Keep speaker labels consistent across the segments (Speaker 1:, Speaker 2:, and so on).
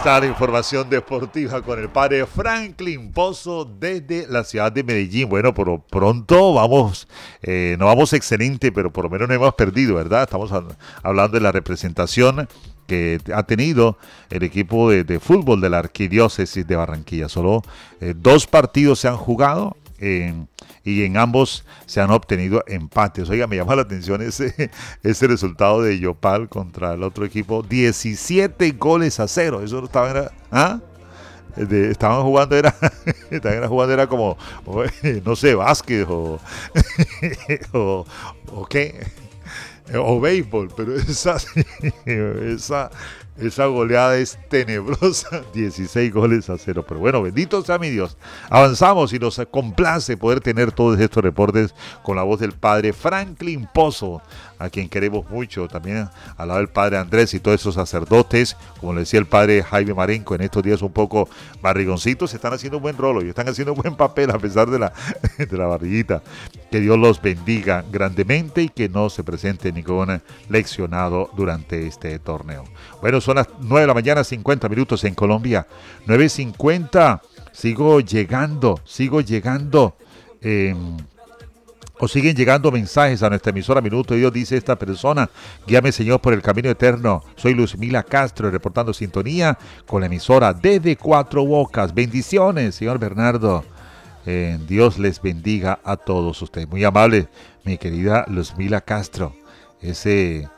Speaker 1: está la información deportiva con el padre Franklin Pozo desde la ciudad de Medellín. Bueno, por pronto vamos, no vamos excelente, pero por lo menos no hemos perdido, ¿verdad? Estamos hablando de la representación que ha tenido el equipo de fútbol de la Arquidiócesis de Barranquilla. Solo 2 partidos se han jugado y en ambos se han obtenido empates. Oiga, me llama la atención ese resultado de Yopal contra el otro equipo, 17-0. Eso no estaba, estaban jugando era como, no sé, básquet o qué, o béisbol, pero esa goleada es tenebrosa, 16-0. Pero bueno, bendito sea mi Dios. Avanzamos y nos complace poder tener todos estos reportes con la voz del padre Franklin Pozo, a quien queremos mucho. También al lado del padre Andrés y todos esos sacerdotes, como le decía el padre Jaime Marenco, en estos días un poco barrigoncitos, están haciendo un buen rolo y están haciendo un buen papel a pesar de la barriguita. Que Dios los bendiga grandemente y que no se presente ningún leccionado durante este torneo. Bueno, son las 9 de la mañana, 50 minutos en Colombia. 9:50. Sigo llegando. O siguen llegando mensajes a nuestra emisora Minuto de Dios. Dice esta persona: guíame, Señor, por el camino eterno. Soy Luzmila Castro, reportando sintonía con la emisora desde Cuatro Bocas. Bendiciones, señor Bernardo. Dios les bendiga a todos ustedes. Muy amable, mi querida Luzmila Castro. Ese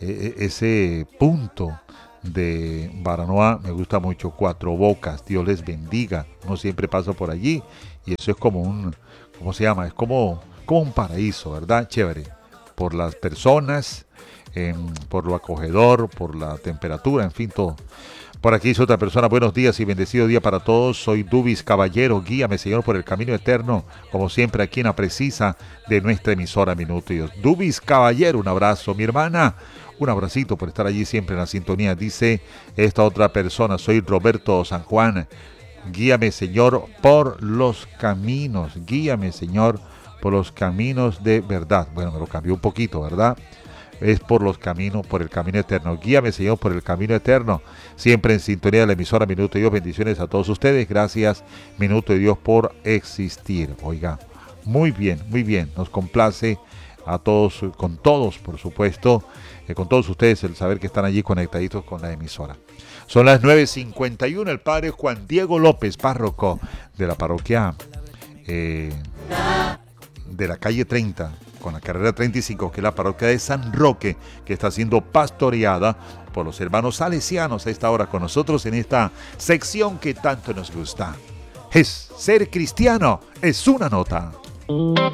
Speaker 1: punto de Baranoa me gusta mucho. Cuatro Bocas, Dios les bendiga. No siempre paso por allí y eso es como ¿cómo se llama? Es como un paraíso, ¿verdad? Chévere. Por las personas, por lo acogedor, por la temperatura, en fin, todo. Por aquí dice otra persona: buenos días y bendecido día para todos. Soy Dubis Caballero. Guíame, Señor, por el camino eterno, como siempre aquí en la precisa de nuestra emisora Minuto y Dios. Dubis Caballero, un abrazo. Mi hermana, un abracito por estar allí siempre en la sintonía. Dice esta otra persona: soy Roberto San Juan. Guíame, Señor, por los caminos. Guíame, Señor, por los caminos de verdad. Bueno, me lo cambió un poquito, ¿verdad? Es por el camino eterno. Guíame, Señor, por el camino eterno. Siempre en sintonía de la emisora Minuto de Dios. Bendiciones a todos ustedes. Gracias, Minuto de Dios, por existir. Oiga, muy bien. Nos complace a todos, con todos, por supuesto, con todos ustedes, el saber que están allí conectaditos con la emisora. Son las 9:51. El padre Juan Diego López, párroco de la parroquia de la calle 30, con la carrera 35, que es la parroquia de San Roque, que está siendo pastoreada por los hermanos salesianos a esta hora con nosotros en esta sección que tanto nos gusta. Ser cristiano es una nota.